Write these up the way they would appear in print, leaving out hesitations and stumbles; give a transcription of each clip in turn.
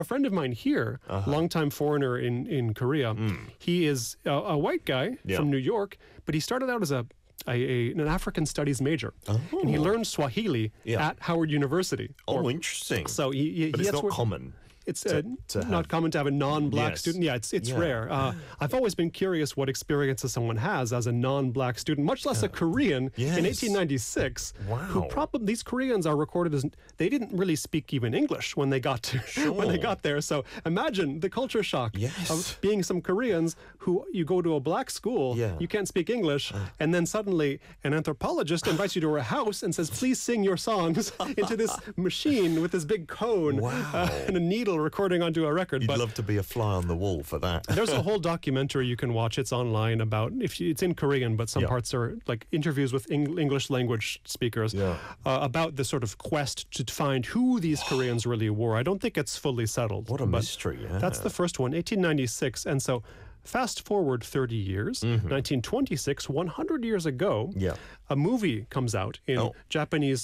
A friend of mine here, longtime foreigner in Korea, he is a white guy from New York, but he started out as an African studies major. And he learned Swahili at Howard University. Interesting. So but it's not common. It's not common to have a non-black student. Yeah, it's rare. I've always been curious what experiences someone has as a non-black student, much less a Korean in 1896. Wow. These Koreans are recorded as they didn't really speak even English when they got there. So imagine the culture shock of being some Koreans who you go to a black school, you can't speak English, and then suddenly an anthropologist invites you to her house and says, "Please sing your songs into this machine with this big cone and a needle recording onto a record." You'd love to be a fly on the wall for that. There's a whole documentary you can watch. It's online about it's in Korean, but some parts are like interviews with English language speakers about the sort of quest to find who these Koreans really were. I don't think it's fully settled. What a mystery! That's the first one, 1896, and so. Fast forward 30 years, 1926, 100 years ago, a movie comes out in Japanese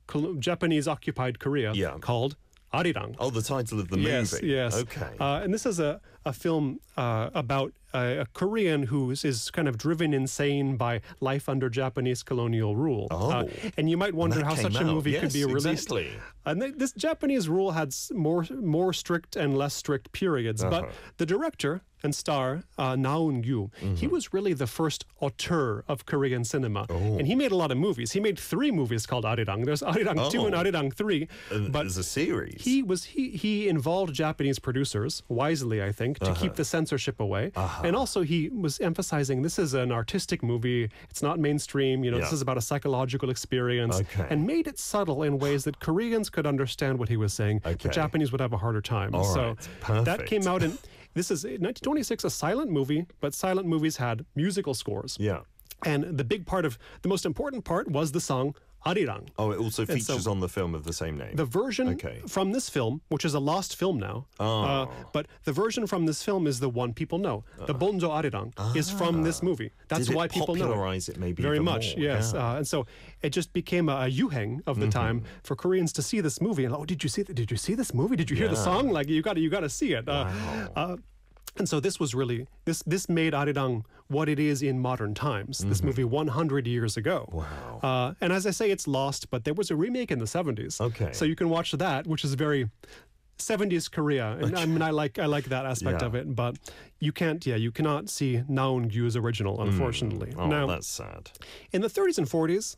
occupied Korea called Arirang. Oh, the title of the movie. Yes. Okay. And this is a film about a Korean who is kind of driven insane by life under Japanese colonial rule. And you might wonder how such a movie could be released. Exactly. And this Japanese rule had more strict and less strict periods. But the director and star, Na Eun-gyu, he was really the first auteur of Korean cinema. And he made a lot of movies. He made 3 movies called Arirang. There's Arirang 2 and Arirang 3. But there's a series. He involved Japanese producers, wisely, I think, to keep the censorship away. And also he was emphasizing this is an artistic movie. It's not mainstream. This is about a psychological experience. And made it subtle in ways that Koreans could understand what he was saying, but Japanese would have a harder time. That came out in... This is 1926, a silent movie, but silent movies had musical scores. And the most important part was the song Arirang. Oh, it also features on the film of the same name. The version from this film, which is a lost film now, but the version from this film is the one people know. The Bonjo Arirang is from this movie. That's why people know it. Popularize it maybe very even much, more. yes. And so it just became a yuheng of the time for Koreans to see this movie. And did you see this movie? Did you hear the song? Like you got to see it. And so this was really this made Arirang what it is in modern times. This movie 100 years ago. Wow. And as I say, it's lost, but there was a remake in the 70s. So you can watch that, which is very 70s Korea. And I mean, I like that aspect of it, but you cannot see Na Eun-gyu's original, unfortunately. Now, that's sad. In the 30s and 40s,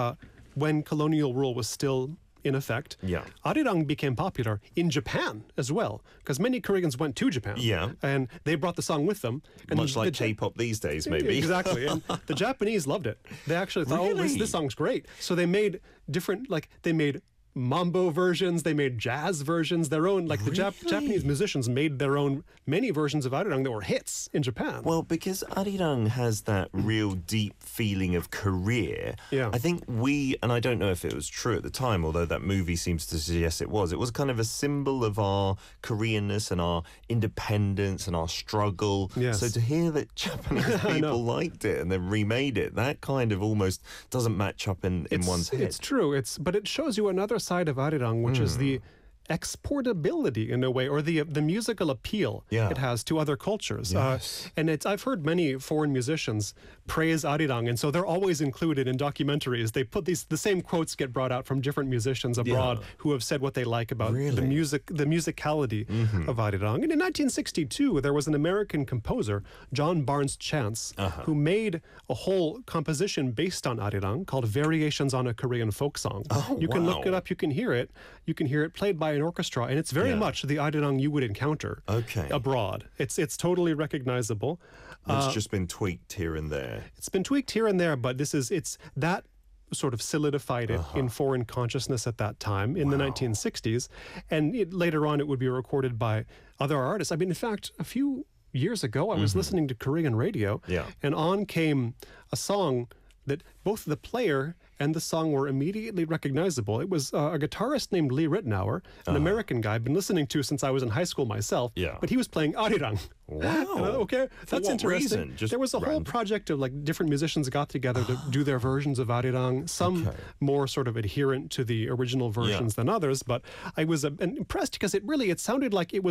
when colonial rule was still in effect, Arirang became popular in Japan as well, because many Koreans went to Japan, and they brought the song with them. And much like K-pop these days, maybe. Exactly, and the Japanese loved it. They actually thought, this song's great. So they made they made mambo versions, they made jazz versions, their own, the Japanese musicians made their own many versions of Arirang that were hits in Japan. Well, because Arirang has that real deep feeling of career, I think and I don't know if it was true at the time, although that movie seems to suggest it was kind of a symbol of our Koreanness and our independence and our struggle. So to hear that Japanese people liked it and then remade it, that kind of almost doesn't match up in one's head. It's true, but it shows you another side of Arirang, which is the exportability in a way, or the musical appeal it has to other cultures. And I've heard many foreign musicians praise Arirang, and so they're always included in documentaries. They put the same quotes get brought out from different musicians abroad who have said what they like about the musicality of Arirang. And in 1962, there was an American composer, John Barnes Chance, who made a whole composition based on Arirang called Variations on a Korean Folk Song. You can look it up, you can hear it. You can hear it played by an orchestra, and it's very much the Arirang you would encounter abroad. It's totally recognizable. It's just been tweaked here and there. It's been tweaked here and there, but it's that sort of solidified it in foreign consciousness at that time in the 1960s, and later on it would be recorded by other artists. I mean, in fact, a few years ago, I was listening to Korean radio, and on came a song that both the player and the song were immediately recognizable. It was a guitarist named Lee Ritenour, an American guy I've been listening to since I was in high school myself, but he was playing Arirang. Wow. That's interesting. Reason? There was a whole project of different musicians got together to do their versions of Arirang, some more sort of adherent to the original versions than others, but I was impressed because it sounded like it was